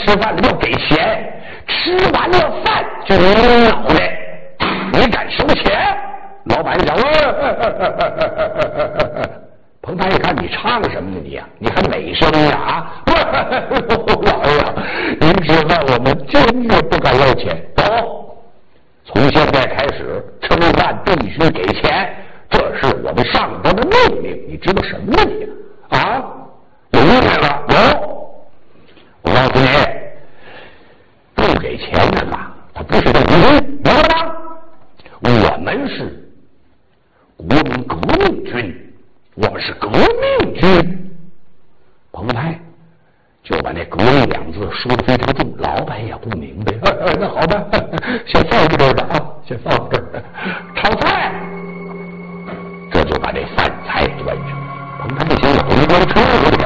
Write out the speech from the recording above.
吃饭了要给钱，吃完了饭就扭脑袋，你敢收钱？老板讲，彭太一看你唱什么呢你呀？你还美声呢啊？老爷呀，您吃饭我们坚决不敢要钱。走，从现在开始吃饭必须给钱，这是我们上头的命令。你知道什么呢你啊？有误会了？有。我告诉你，不给钱的嘛，他不是这个人，明白吗？我们是国民革命军，我们是革命军。彭太就把那革命两字说得非常重，老板也不明白。那好吧，先放这儿吧啊，先放这儿。炒菜，这就把这饭菜端上。彭太一想，我不光吃，我得